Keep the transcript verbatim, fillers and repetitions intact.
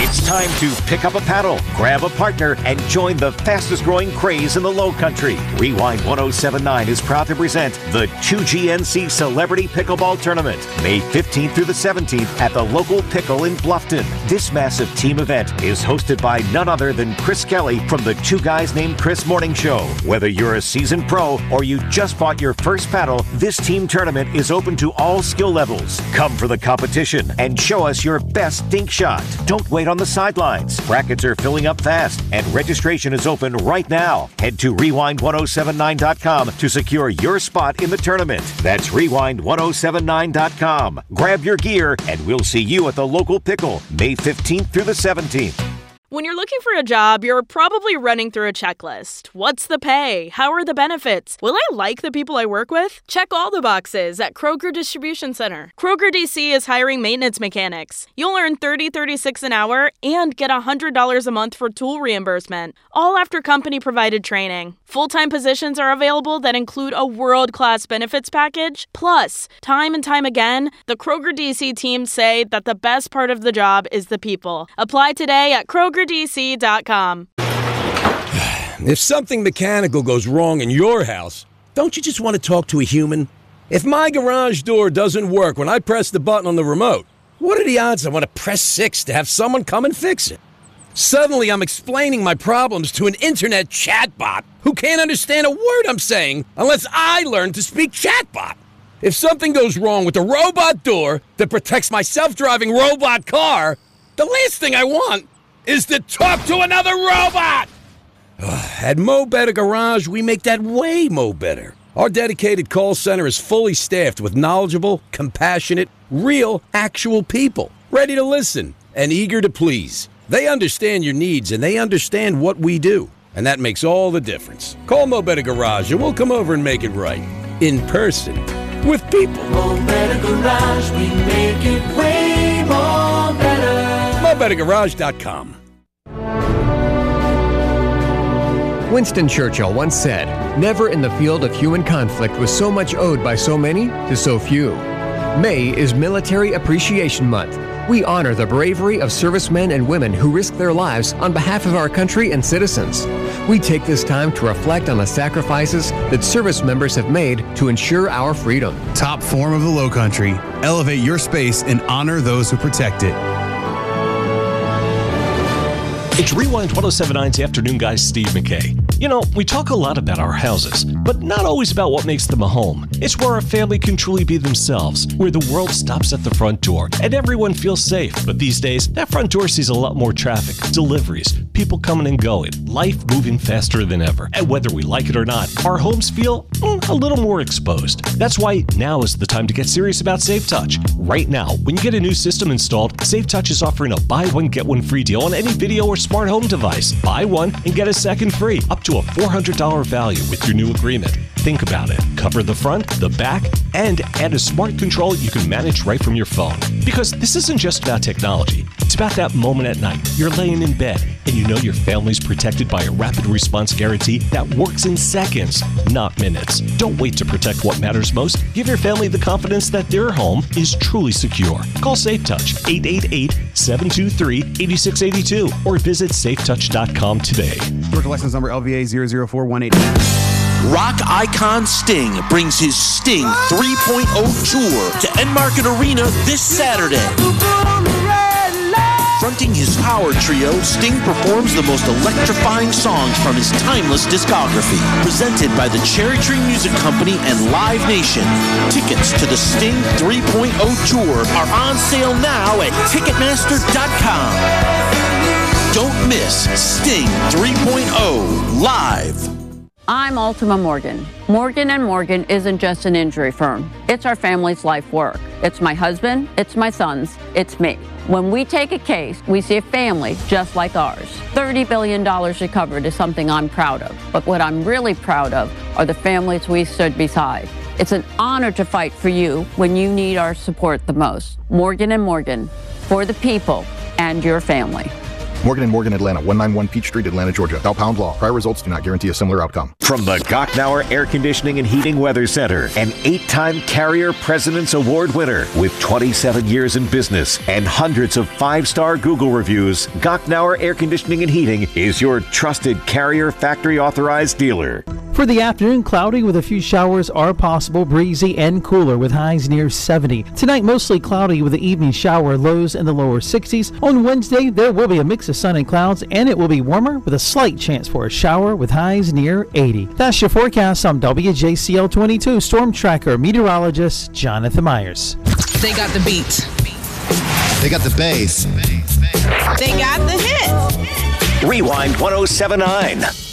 It's time to pick up a paddle, grab a partner, and join the fastest growing craze in the Low Country. Rewind ten seventy-nine is proud to present the two G N C Celebrity Pickleball Tournament, May fifteenth through the seventeenth at the local Pickle in Bluffton. This massive team event is hosted by none other than Chris Kelly from the Two Guys Named Chris Morning Show. Whether you're a seasoned pro or you just bought your first paddle, this team tournament is open to all skill levels. Come for the competition and show us your best dink shot. Don't wait on the sidelines. Brackets are filling up fast and registration is open right now. Head to rewind ten seventy-nine dot com to secure your spot in the tournament. That's rewind ten seventy-nine dot com. Grab your gear and we'll see you at the local Pickle, May fifteenth through the seventeenth. When you're looking for a job, you're probably running through a checklist. What's the pay? How are the benefits? Will I like the people I work with? Check all the boxes at Kroger Distribution Center. Kroger D C is hiring maintenance mechanics. You'll earn thirty dollars and thirty-six cents an hour and get one hundred dollars a month for tool reimbursement, all after company-provided training. Full-time positions are available that include a world-class benefits package. Plus, time and time again, the Kroger D C team say that the best part of the job is the people. Apply today at Kroger D C dot com. If something mechanical goes wrong in your house, don't you just want to talk to a human? If my garage door doesn't work when I press the button on the remote, what are the odds I want to press six to have someone come and fix it? Suddenly I'm explaining my problems to an internet chatbot who can't understand a word I'm saying unless I learn to speak chatbot. If something goes wrong with the robot door that protects my self-driving robot car, the last thing I want is to talk to another robot! At Mo Better Garage, we make that way mo better. Our dedicated call center is fully staffed with knowledgeable, compassionate, real, actual people, ready to listen and eager to please. They understand your needs and they understand what we do, and that makes all the difference. Call Mo Better Garage and we'll come over and make it right. In person. With people. Mo Better Garage, we make it way more better. mo better garage dot com. Winston Churchill once said, "Never in the field of human conflict was so much owed by so many to so few." May is Military Appreciation Month. We honor the bravery of servicemen and women who risk their lives on behalf of our country and citizens. We take this time to reflect on the sacrifices that service members have made to ensure our freedom. Top form of the Low Country. Elevate your space and honor those who protect it. It's Rewind ten seventy-nine's Afternoon Guy Steve McKay. You know, we talk a lot about our houses, but not always about what makes them a home. It's where our family can truly be themselves, where the world stops at the front door and everyone feels safe. But these days, that front door sees a lot more traffic, deliveries, people coming and going, life moving faster than ever. And whether we like it or not, our homes feel mm, a little more exposed. That's why now is the time to get serious about SafeTouch. Right now, when you get a new system installed, SafeTouch is offering a buy one, get one free deal on any video or smart home device. Buy one and get a second free, up to a four hundred dollars value with your new agreement. Think about it. Cover the front, the back, and add a smart control you can manage right from your phone. Because this isn't just about technology. It's about that moment at night. You're laying in bed, and you know your family's protected by a rapid response guarantee that works in seconds, not minutes. Don't wait to protect what matters most. Give your family the confidence that their home is truly secure. Call SafeTouch, eight eight eight, seven two three, eight six eight two, or visit safe touch dot com today. Georgia license number L V A zero zero four one eight. Rock icon Sting brings his Sting three point oh tour to Enmarket Arena this Saturday. Fronting his power trio, Sting performs the most electrifying songs from his timeless discography. Presented by the Cherry Tree Music Company and Live Nation. Tickets to the Sting three point oh tour are on sale now at ticketmaster dot com. Don't miss Sting three point oh live. I'm Ultima Morgan. Morgan and Morgan isn't just an injury firm. It's our family's life work. It's my husband, it's my sons, it's me. When we take a case, we see a family just like ours. thirty billion dollars recovered is something I'm proud of. But what I'm really proud of are the families we stood beside. It's an honor to fight for you when you need our support the most. Morgan and Morgan, for the people and your family. Morgan and Morgan Atlanta, one ninety-one Peach Street, Atlanta, Georgia. Now pound law. Prior results do not guarantee a similar outcome. From the Gochnauer Air Conditioning and Heating Weather Center, an eight-time Carrier President's Award winner with twenty-seven years in business and hundreds of five-star Google reviews, Gochnauer Air Conditioning and Heating is your trusted Carrier factory-authorized dealer. For the afternoon, cloudy with a few showers are possible, breezy and cooler with highs near seventy. Tonight, mostly cloudy with the evening shower, lows in the lower sixties. On Wednesday, there will be a mix of sun and clouds, and it will be warmer with a slight chance for a shower with highs near eighty. That's your forecast on W J C L twenty-two Storm Tracker meteorologist Jonathan Myers. They got the beat. They got the bass. They got the hit. Rewind one oh seven point nine.